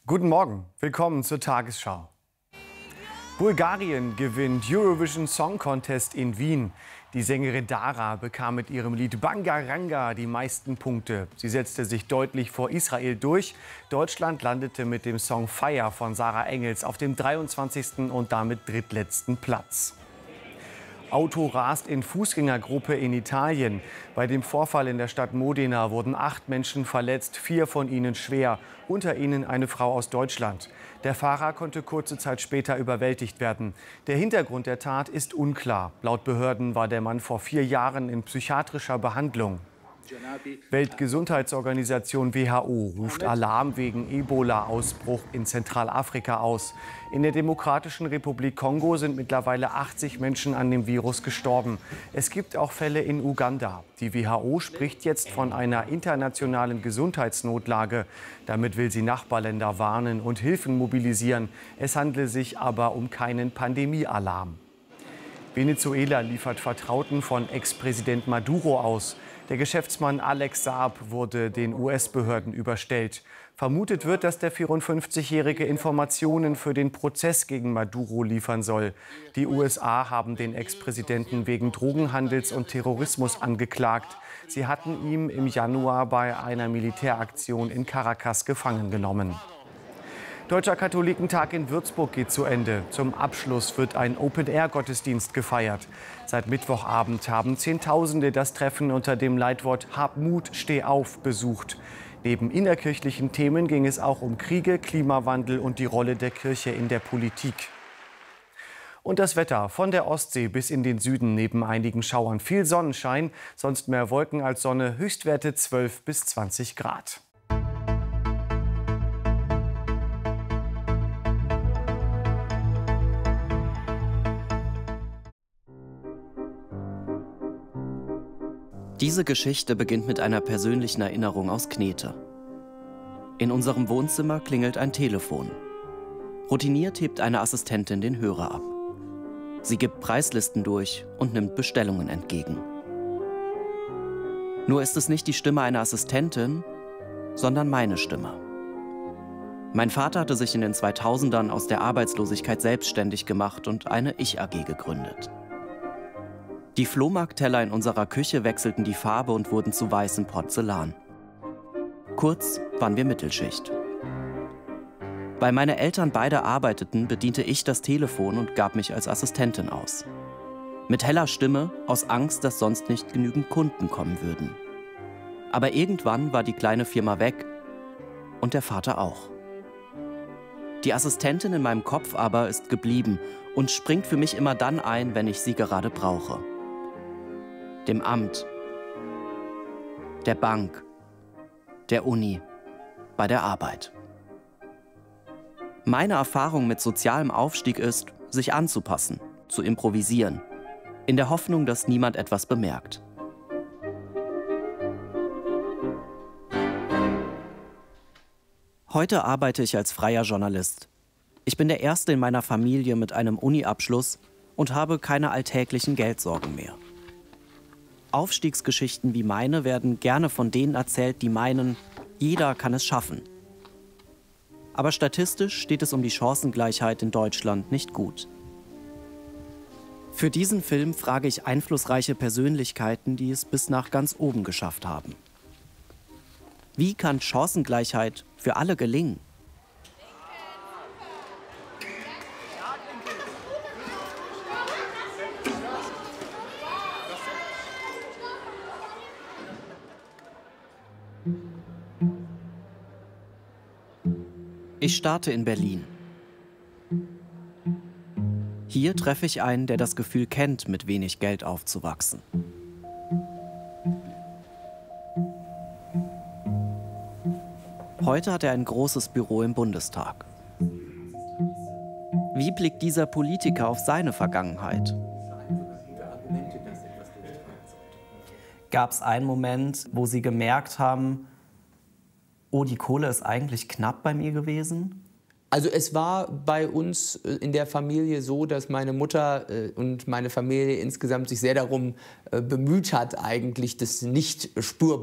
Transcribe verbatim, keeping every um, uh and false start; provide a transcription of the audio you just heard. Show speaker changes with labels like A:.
A: Guten Morgen, willkommen zur Tagesschau. Bulgarien gewinnt Eurovision Song Contest in Wien. Die Sängerin Dara bekam mit ihrem Lied Bangaranga die meisten Punkte. Sie setzte sich deutlich vor Israel durch. Deutschland landete mit dem Song Fire von Sarah Engels auf dem dreiundzwanzigsten und damit drittletzten Platz. Auto rast in Fußgängergruppe in Italien. Bei dem Vorfall in der Stadt Modena wurden acht Menschen verletzt, vier von ihnen schwer, unter ihnen eine Frau aus Deutschland. Der Fahrer konnte kurze Zeit später überwältigt werden. Der Hintergrund der Tat ist unklar. Laut Behörden war der Mann vor vier Jahren in psychiatrischer Behandlung. Weltgesundheitsorganisation W H O ruft Alarm wegen Ebola-Ausbruch in Zentralafrika aus. In der Demokratischen Republik Kongo sind mittlerweile achtzig Menschen an dem Virus gestorben. Es gibt auch Fälle in Uganda. Die W H O spricht jetzt von einer internationalen Gesundheitsnotlage. Damit will sie Nachbarländer warnen und Hilfen mobilisieren. Es handle sich aber um keinen Pandemiealarm. Venezuela liefert Vertrauten von Ex-Präsident Maduro aus. Der Geschäftsmann Alex Saab wurde den U S-Behörden überstellt. Vermutet wird, dass der vierundfünfzigjährige Informationen für den Prozess gegen Maduro liefern soll. Die U S A haben den Ex-Präsidenten wegen Drogenhandels und Terrorismus angeklagt. Sie hatten ihn im Januar bei einer Militäraktion in Caracas gefangen genommen. Deutscher Katholikentag in Würzburg geht zu Ende. Zum Abschluss wird ein Open-Air-Gottesdienst gefeiert. Seit Mittwochabend haben Zehntausende das Treffen unter dem Leitwort Hab Mut, steh auf besucht. Neben innerkirchlichen Themen ging es auch um Kriege, Klimawandel und die Rolle der Kirche in der Politik. Und das Wetter von der Ostsee bis in den Süden neben einigen Schauern. Viel Sonnenschein, sonst mehr Wolken als Sonne, Höchstwerte zwölf bis zwanzig Grad.
B: Diese Geschichte beginnt mit einer persönlichen Erinnerung aus Knete. In unserem Wohnzimmer klingelt ein Telefon. Routiniert hebt eine Assistentin den Hörer ab. Sie gibt Preislisten durch und nimmt Bestellungen entgegen. Nur ist es nicht die Stimme einer Assistentin, sondern meine Stimme. Mein Vater hatte sich in den zweitausendern aus der Arbeitslosigkeit selbstständig gemacht und eine Ich-A G gegründet. Die Flohmarktteller in unserer Küche wechselten die Farbe und wurden zu weißem Porzellan. Kurz waren wir Mittelschicht. Weil meine Eltern beide arbeiteten, bediente ich das Telefon und gab mich als Assistentin aus. Mit heller Stimme, aus Angst, dass sonst nicht genügend Kunden kommen würden. Aber irgendwann war die kleine Firma weg und der Vater auch. Die Assistentin in meinem Kopf aber ist geblieben und springt für mich immer dann ein, wenn ich sie gerade brauche. Dem Amt, der Bank, der Uni, bei der Arbeit. Meine Erfahrung mit sozialem Aufstieg ist, sich anzupassen, zu improvisieren, in der Hoffnung, dass niemand etwas bemerkt. Heute arbeite ich als freier Journalist. Ich bin der Erste in meiner Familie mit einem Uni-Abschluss und habe keine alltäglichen Geldsorgen mehr. Aufstiegsgeschichten wie meine werden gerne von denen erzählt, die meinen, jeder kann es schaffen. Aber statistisch steht es um die Chancengleichheit in Deutschland nicht gut. Für diesen Film frage ich einflussreiche Persönlichkeiten, die es bis nach ganz oben geschafft haben. Wie kann Chancengleichheit für alle gelingen? Ich starte in Berlin. Hier treffe ich einen, der das Gefühl kennt, mit wenig Geld aufzuwachsen. Heute hat er ein großes Büro im Bundestag. Wie blickt dieser Politiker auf seine Vergangenheit? Gab es einen Moment, wo Sie gemerkt haben, oh, die Kohle ist eigentlich knapp bei mir gewesen?
C: Also es war bei uns in der Familie so, dass meine Mutter und meine Familie insgesamt sich sehr darum bemüht hat, eigentlich das nicht spürbar